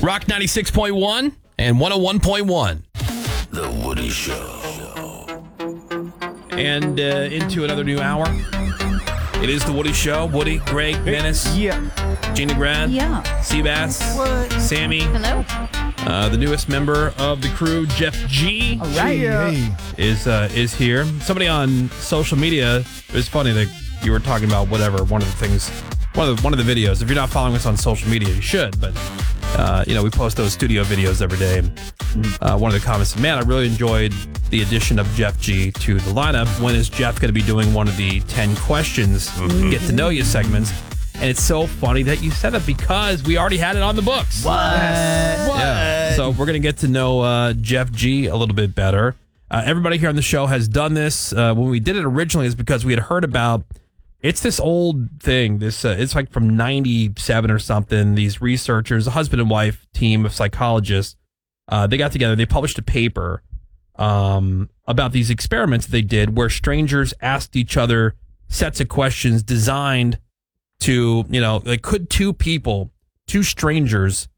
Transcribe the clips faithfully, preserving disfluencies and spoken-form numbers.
Rock ninety-six point one and one oh one point one. The Woody Show. And uh, into another new hour. It is The Woody Show. Woody, Greg, Menace, Yeah. Gina Grad, Yeah. Seabass, What? Sammy, Hello. uh, the newest member of the crew, Jeff G, All right. Hey. is uh, is here. Somebody on social media, it was funny that you were talking about whatever, one of the things, one of the, one of the videos. If you're not following us on social media, you should, but uh, you know, we post those studio videos every day. And, uh, one of the comments, man, I really enjoyed the addition of Jeff G to the lineup. When is Jeff going to be doing one of the ten questions, Mm-hmm. get to know you segments? And it's so funny that you said that because we already had it on the books. What? Yeah. So we're going to get to know uh, Jeff G a little bit better. Uh, everybody here on the show has done this. Uh, when we did it originally is because we had heard about, it's this old thing. This uh, It's like from ninety-seven or something. These researchers, a husband and wife team of psychologists, uh, they got together. They published a paper um, about these experiments they did where strangers asked each other sets of questions designed to, you know, like, could two people, two strangers,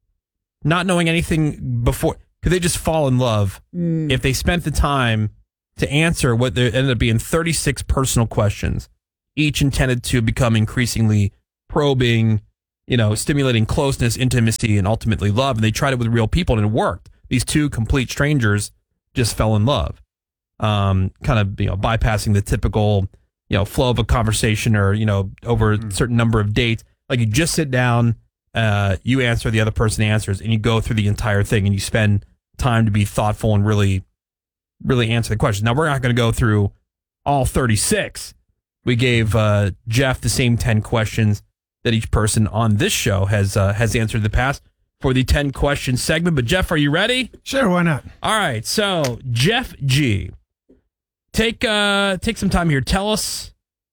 not knowing anything before, could they just fall in love Mm. if they spent the time to answer what there ended up being thirty-six personal questions, each intended to become increasingly probing, you know, stimulating closeness, intimacy, and ultimately love. And they tried it with real people and it worked. These two complete strangers just fell in love, um, kind of, you know, bypassing the typical, you know, flow of a conversation or, you know, over a certain number of dates. Like, you just sit down, uh, you answer, the other person answers, and you go through the entire thing and you spend time to be thoughtful and really, really answer the question. Now, we're not going to go through all thirty-six. We gave uh, Jeff the same ten questions that each person on this show has uh, has answered in the past for the ten question segment. But Jeff, are you ready? Sure, why not? All right. So, Jeff G, take uh, take some time here. Tell us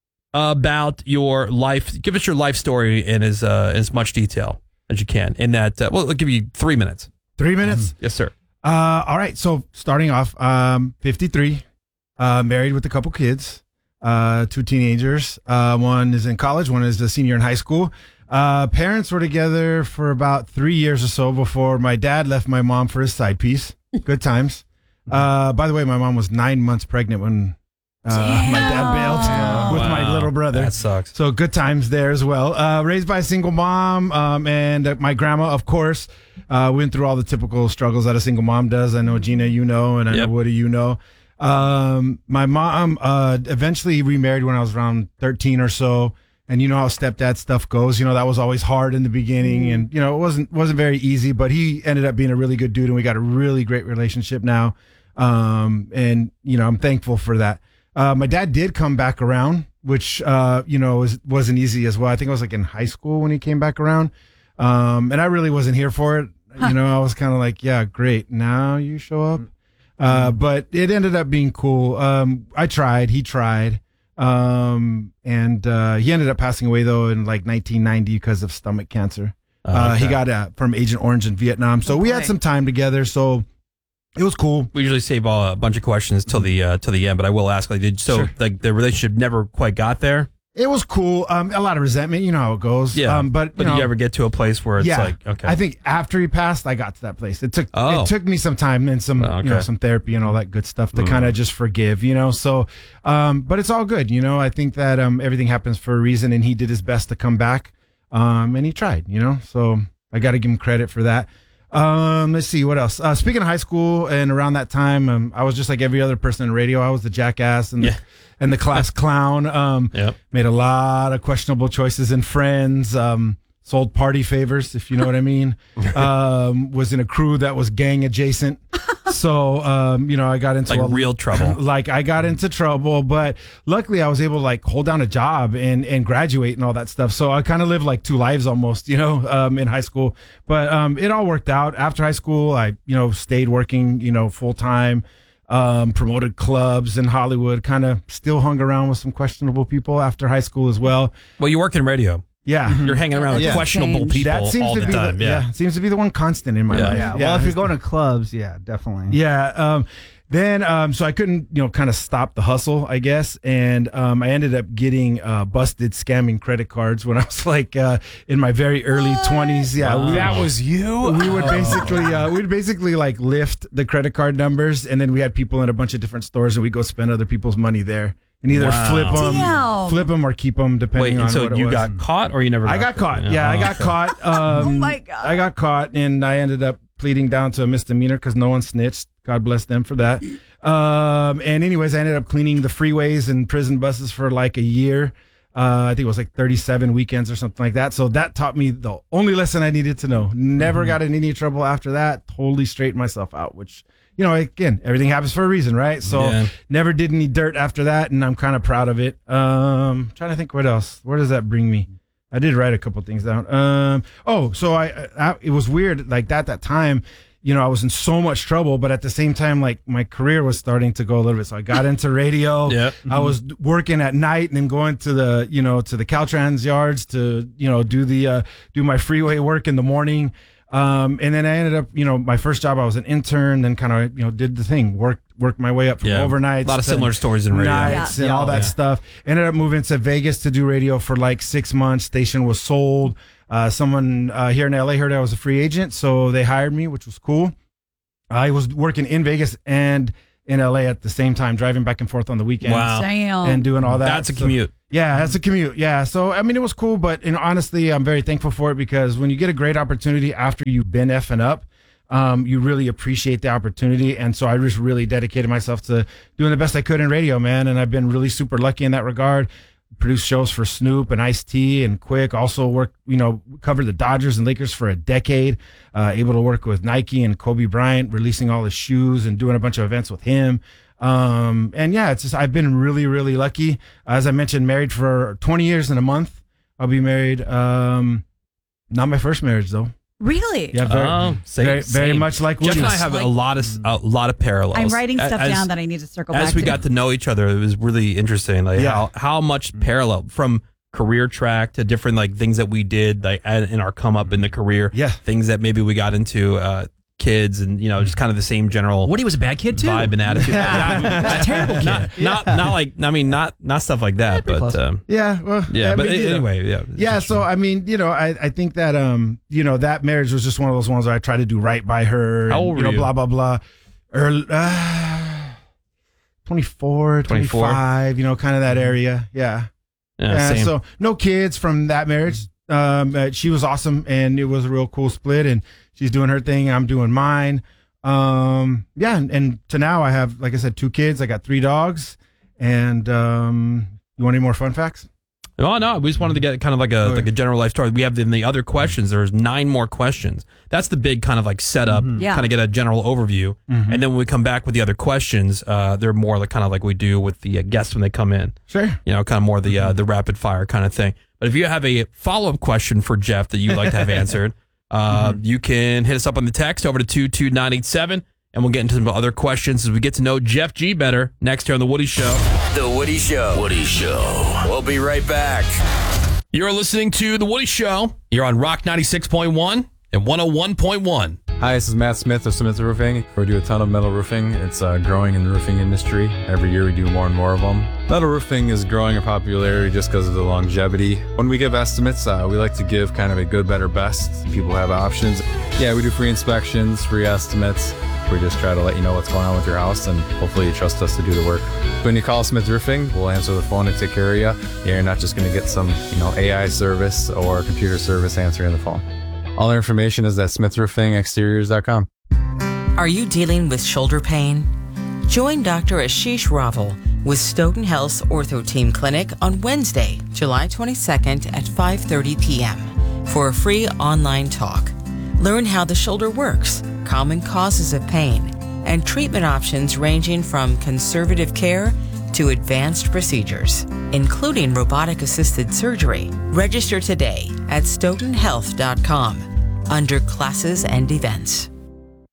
about your life. Give us your life story in as uh, as much detail as you can. In that, uh, well, I'll give you three minutes. Three minutes? Yes, sir. Uh, all right. So starting off, um, fifty-three, uh, married with a couple kids, uh, two teenagers. Uh, one is in college. One is a senior in high school. Uh, parents were together for about three years or so before my dad left my mom for his side piece. Good times. Uh, by the way, my mom was nine months pregnant when uh, my dad bailed with my Wow. little brother. That sucks. So good times there as well. Uh, raised by a single mom, um, and uh, my grandma, of course, uh, went through all the typical struggles that a single mom does. I know, Gina, you know, and I Yep. know, Woody, you know. Um, my mom uh, eventually remarried when I was around thirteen or so. And you know how stepdad stuff goes. You know, that was always hard in the beginning, and you know it wasn't wasn't very easy. But he ended up being a really good dude, and we got a really great relationship now. Um, and you know, I'm thankful for that. Uh, my dad did come back around, which uh, you know was wasn't easy as well. I think I was like in high school when he came back around, um, and I really wasn't here for it. Huh. You know, I was kind of like, yeah, great. Now you show up. Uh, but it ended up being cool. Um, I tried. He tried. Um, and uh, he ended up passing away though in like nineteen ninety because of stomach cancer. Oh, Uh, he okay. got uh, from Agent Orange in Vietnam. So we had Okay. some time together. So it was cool. We usually save uh, a bunch of questions till the uh, till the end, but I will ask. Like, did so Sure. like the relationship never quite got there? It was cool. Um, a lot of resentment. You know how it goes. Yeah. Um, but But you did you know, ever get to a place where it's yeah, like, okay, I think after he passed, I got to that place. It took Oh. it took me some time and some Oh, you know okay. some therapy and all that good stuff to Mm. kind of just forgive, you know. So, um, but it's all good, you know. I think that um, everything happens for a reason, and he did his best to come back, um, and he tried, you know. So I got to give him credit for that. Um, let's see what else. Uh, speaking of high school, and around that time, um, I was just like every other person in radio. I was the jackass and the, Yeah. and the class clown. Um, Yep. made a lot of questionable choices in friends. Um, sold party favors, if you know what I mean. Um, was in a crew that was gang adjacent. So, um, you know, I got into like a, real trouble. like I got into trouble, but luckily I was able to like hold down a job and, and graduate and all that stuff. So I kind of lived like two lives almost, you know, um, in high school, but, um, it all worked out. After high school, I, you know, stayed working, you know, full time, um, promoted clubs in Hollywood, kind of still hung around with some questionable people after high school as well. Well, you work in radio. Yeah. You're hanging around with Yeah. questionable Change. people That seems all to the be time. the, yeah. seems to be the one constant in my Yeah. life. Yeah. Well, if you're going to clubs, yeah, definitely. Yeah. Um, then, um, so I couldn't, you know, kind of stop the hustle, I guess. And um, I ended up getting uh, busted scamming credit cards when I was like uh, in my very early twenties. Yeah, Wow. we, That was you? We would Oh. basically, uh, we'd basically like lift the credit card numbers, and then we had people in a bunch of different stores, and we go spend other people's money there, and either Wow. flip them, Damn. flip them, or keep them, depending Wait, on and so what it you was. got caught or you never I got caught. Yeah, I got caught. Um, Oh my God. I got caught, and I ended up pleading down to a misdemeanor because no one snitched. God bless them for that. Um, and anyways, I ended up cleaning the freeways and prison buses for like a year. Uh, I think it was like thirty-seven weekends or something like that. So that taught me the only lesson I needed to know. Never Mm-hmm. got in any trouble after that. Totally straightened myself out, which, you know, again, everything happens for a reason, right? So Yeah. never did any dirt after that, and I'm kind of proud of it. Um, trying to think what else. Where does that bring me? I did write a couple things down. Um, oh, so I, I, it was weird. Like that, that time, you know, I was in so much trouble, but at the same time, like my career was starting to go a little bit. So I got into radio. Yep. I was working at night and then going to the, you know, to the Caltrans yards to, you know, do the, uh, do my freeway work in the morning. Um, and then I ended up, you know, my first job, I was an intern, then kind of, you know, did the thing, worked, worked my way up from Yeah. overnights. A lot of to similar stories in radio. Nights Yeah. and all that Yeah. stuff. Ended up moving to Vegas to do radio for like six months. Station was sold. Uh, someone uh, here in L A heard I was a free agent, so they hired me, which was cool. I was working in Vegas and in L A at the same time, driving back and forth on the weekends. Wow. Damn. And doing all that. That's a So- commute. yeah, that's a commute. Yeah. So, I mean, it was cool, but and honestly, I'm very thankful for it because when you get a great opportunity after you've been effing up, um, you really appreciate the opportunity. And so I just really dedicated myself to doing the best I could in radio, man. And I've been really super lucky in that regard. Produced shows for Snoop and Ice-T and Quick. Also worked, you know, covered the Dodgers and Lakers for a decade. Uh, able to work with Nike and Kobe Bryant, releasing all his shoes and doing a bunch of events with him. Um, and yeah, it's just, I've been really, really lucky. As I mentioned, married for twenty years in a month. I'll be married. Um, not my first marriage though. Really? Yeah, very, Oh, same- very, very same. much like Jeff and I Woody's. have Like- a lot of a lot of parallels. I'm writing stuff As- down that I need to circle back As we to. got to know each other, it was really interesting. Like Yeah. how how much parallel from career track to different like things that we did like and- in our come up in the career. Yeah. things that maybe we got into, uh, kids, and you know, just kind of the same general Woody was a bad kid too. vibe and attitude. He's a terrible kid. Not, not not like I mean not not stuff like that, pretty but close. um, Yeah, well, yeah. I But mean, you know. anyway, yeah, Yeah, so I mean, you know, I, I think that um, you know, that marriage was just one of those ones where I tried to do right by her. How and, old you were know, you? blah blah blah. Early, uh, twenty-four, twenty-four? twenty-five, you know, kind of that area. Yeah. yeah, Yeah, same. so no kids from that marriage. Um, uh, she was awesome, and it was a real cool split. And she's doing her thing, I'm doing mine. Um, yeah, and, and to now I have, like I said, two kids. I got three dogs, and um, you want any more fun facts? Oh no, we just wanted to get kind of like a Okay. like a general life story. We have in the other questions. There's nine more questions. That's the big kind of like setup. Yeah. Kind of get a general overview, and then when we come back with the other questions, uh, they're more like kind of like we do with the uh, guests when they come in. Sure. You know, kind of more the uh, the rapid fire kind of thing. But if you have a follow up question for Jeff that you'd like to have answered, uh, you can hit us up on the text over to two two nine eight seven, and we'll get into some other questions as we get to know Jeff G better next here on The Woody Show. The Woody Show. Woody Show. We'll be right back. You're listening to The Woody Show. You're on Rock ninety-six point one and one oh one point one. Hi, this is Matt Smith of Smith Roofing. We do a ton of metal roofing. It's uh, growing in the roofing industry. Every year we do more and more of them. Metal roofing is growing in popularity just because of the longevity. When we give estimates, uh, we like to give kind of a good, better, best. People have options. Yeah, we do free inspections, free estimates. We just try to let you know what's going on with your house, and hopefully you trust us to do the work. When you call Smith Roofing, we'll answer the phone and take care of you. Yeah, you're not just going to get some, you know, A I service or computer service answering the phone. All our information is at smith roofing exteriors dot com. Are you dealing with shoulder pain? Join Doctor Ashish Raval with Stoughton Health's Ortho Team Clinic on Wednesday, July twenty-second at five thirty p.m. for a free online talk. Learn how the shoulder works, common causes of pain, and treatment options ranging from conservative care to advanced procedures, including robotic-assisted surgery. Register today at stoughton health dot com under classes and events.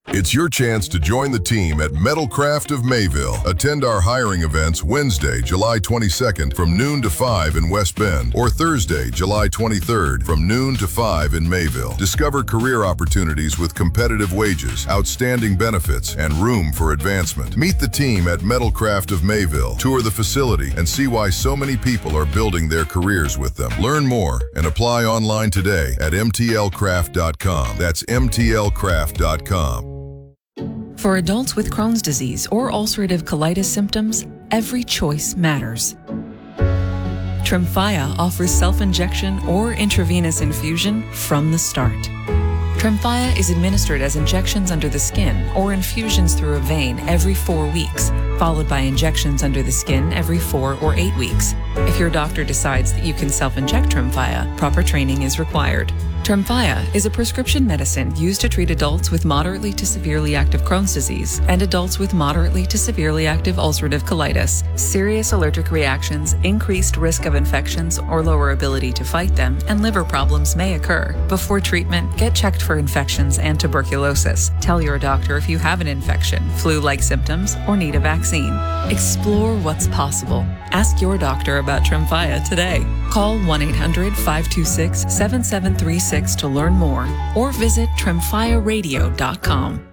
It's your chance to join the team at Metalcraft of Mayville. Attend our hiring events Wednesday, July twenty-second from noon to five in West Bend, or Thursday, July twenty-third from noon to five in Mayville. Discover career opportunities with competitive wages, outstanding benefits, and room for advancement. Meet the team at Metalcraft of Mayville. Tour the facility and see why so many people are building their careers with them. Learn more and apply online today at M T L craft dot com. That's M T L craft dot com. For adults with Crohn's disease or ulcerative colitis symptoms, every choice matters. Tremfya offers self-injection or intravenous infusion from the start. Tremfya is administered as injections under the skin or infusions through a vein every four weeks, followed by injections under the skin every four or eight weeks. If your doctor decides that you can self-inject Tremfya, proper training is required. Tremfya is a prescription medicine used to treat adults with moderately to severely active Crohn's disease and adults with moderately to severely active ulcerative colitis. Serious allergic reactions, increased risk of infections or lower ability to fight them, and liver problems may occur. Before treatment, get checked for infections and tuberculosis. Tell your doctor if you have an infection, flu-like symptoms, or need a vaccine. Explore what's possible. Ask your doctor about Tremfya today. Call one eight hundred, five two six, seven seven three six to learn more, or visit tremfya radio dot com.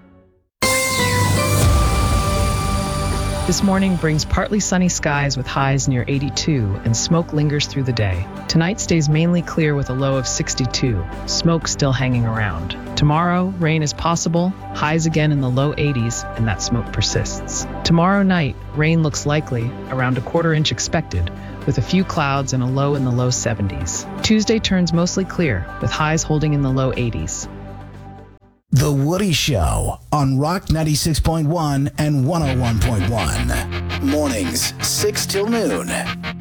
This morning brings partly sunny skies with highs near eighty-two, and smoke lingers through the day. Tonight stays mainly clear with a low of sixty-two, smoke still hanging around. Tomorrow, rain is possible, highs again in the low eighties, and that smoke persists. Tomorrow night, rain looks likely, around a quarter inch expected, with a few clouds and a low in the low seventies. Tuesday turns mostly clear, with highs holding in the low eighties. The Woody Show on Rock ninety-six point one and one oh one point one. Mornings, six till noon.